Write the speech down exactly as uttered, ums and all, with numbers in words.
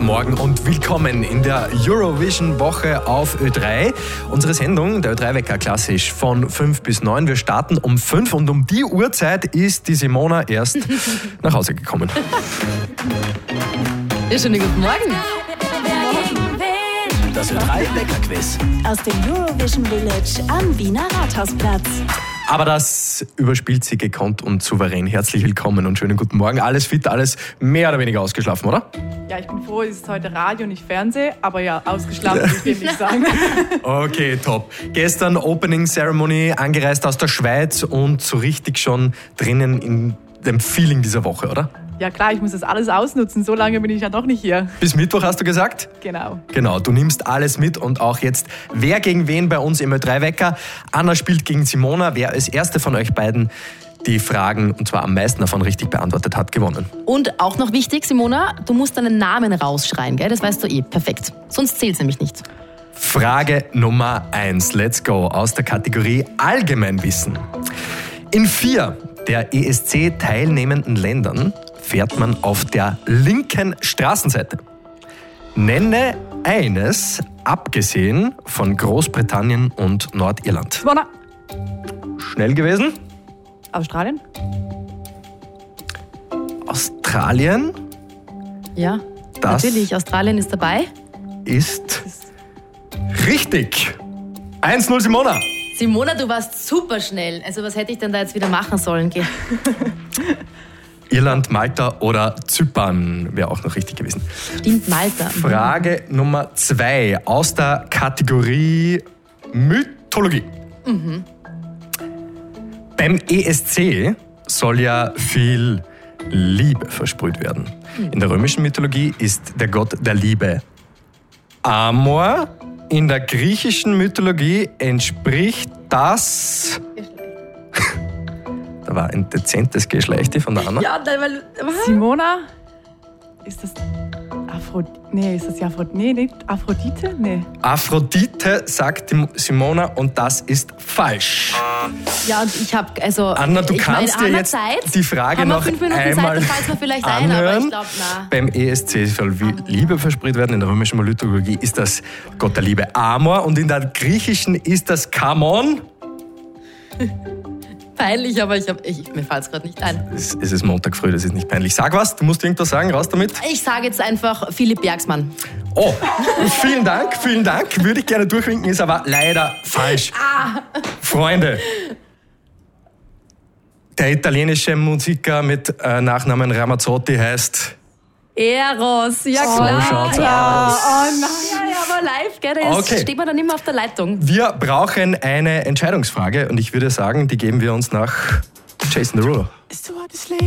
Morgen und willkommen in der Eurovision-Woche auf Ö drei. Unsere Sendung, der Ö drei Wecker klassisch von fünf bis neun. Wir starten um fünf und um die Uhrzeit ist die Simona erst nach Hause gekommen. Ja, schönen guten Morgen. Das Ö drei Wecker-Quiz. Aus dem Eurovision Village am Wiener Rathausplatz. Aber das überspielt sie gekonnt und souverän. Herzlich willkommen und schönen guten Morgen. Alles fit, alles mehr oder weniger ausgeschlafen, oder? Ja, ich bin froh, es ist heute Radio, nicht Fernsehen, aber ja, ausgeschlafen würde ich dem nicht sagen. Okay, top. Gestern Opening Ceremony, angereist aus der Schweiz und so richtig schon drinnen in dem Feeling dieser Woche, oder? Ja klar, ich muss das alles ausnutzen, so lange bin ich ja noch nicht hier. Bis Mittwoch hast du gesagt? Genau. Genau, du nimmst alles mit und auch jetzt wer gegen wen bei uns im Ö drei Wecker. Anna spielt gegen Simona. Wer als erste von euch beiden die Fragen, und zwar am meisten davon richtig beantwortet hat, gewonnen. Und auch noch wichtig, Simona, du musst deinen Namen rausschreien, gell? Das weißt du eh. Perfekt. Sonst zählt's nämlich nicht. Frage Nummer eins. Let's go. Aus der Kategorie Allgemeinwissen. In vier der E S C teilnehmenden Ländern fährt man auf der linken Straßenseite. Nenne eines, abgesehen von Großbritannien und Nordirland. Simona. Schnell gewesen? Australien? Australien Ja, Das- natürlich. Australien ist dabei. ist richtig. eins null Simona. Simona, du warst super schnell. Also was hätte ich denn da jetzt wieder machen sollen? Geh. Irland, Malta oder Zypern wäre auch noch richtig gewesen. Stimmt, Malta. Frage Nummer zwei aus der Kategorie Mythologie. Mhm. Beim E S C soll ja viel Liebe versprüht werden. In der römischen Mythologie ist der Gott der Liebe Amor. In der griechischen Mythologie entspricht das... Da war ein dezentes Geschlechte von der Anna. Ja, nein, weil... Simona? Ist das Aphro... Nee, ist das ja Aphro... Nee, nicht Aphrodite? Nee. Aphrodite, sagt die Simona, und das ist falsch. Ja, und ich habe... Also, Anna, du ich kannst mein, dir haben jetzt wir Zeit? die Frage haben wir noch fünf Minuten einmal Zeit, da fällt mir vielleicht ein, aber anhören. ich glaube, na. Beim E S C soll wie Liebe versprüht werden. In der römischen Mythologie ist das Gott der Liebe Amor und in der griechischen ist das Kamon. Peinlich, aber ich hab, ich, mir fällt es gerade nicht ein. Es, es ist Montag früh, das ist nicht peinlich. Sag was, du musst irgendwas sagen, raus damit. Ich sage jetzt einfach Philipp Bergsmann. Oh, vielen Dank, vielen Dank. Würde ich gerne durchwinken, ist aber leider falsch. Ah. Freunde, der italienische Musiker mit äh, Nachnamen Ramazzotti heißt... Eros, ja So klar. schaut's ja. aus. Oh nein. Ja, ja, aber live, gell, da ist- Okay. steht man dann immer auf der Leitung. Wir brauchen eine Entscheidungsfrage und ich würde sagen, die geben wir uns nach Jason Derulo. It's too hard to sleep.